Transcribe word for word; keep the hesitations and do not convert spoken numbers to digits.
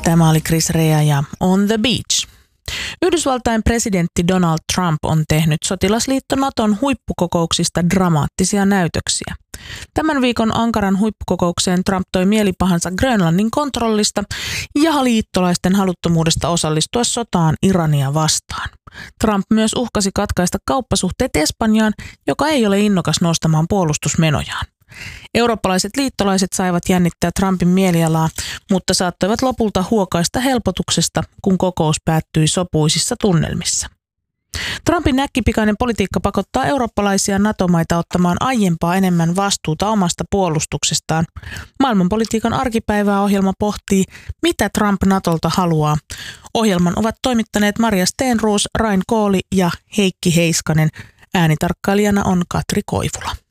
Tämä oli Chris Rea ja On the Beach. Yhdysvaltain presidentti Donald Trump on tehnyt sotilasliitto Naton huippukokouksista dramaattisia näytöksiä. Tämän viikon Ankaran huippukokoukseen Trump toi mielipahansa Grönlannin kontrollista ja liittolaisten haluttomuudesta osallistua sotaan Irania vastaan. Trump myös uhkasi katkaista kauppasuhteet Espanjaan, joka ei ole innokas nostamaan puolustusmenojaan. Eurooppalaiset liittolaiset saivat jännittää Trumpin mielialaa, mutta saattoivat lopulta huokaista helpotuksesta, kun kokous päättyi sopuisissa tunnelmissa. Trumpin näkkipikainen politiikka pakottaa eurooppalaisia NATO-maita ottamaan aiempaa enemmän vastuuta omasta puolustuksestaan. Maailmanpolitiikan arkipäivää ohjelma pohtii, mitä Trump NATOlta haluaa. Ohjelman ovat toimittaneet Maria Stenroos, Rain Kooli ja Heikki Heiskanen. Äänitarkkailijana on Katri Koivula.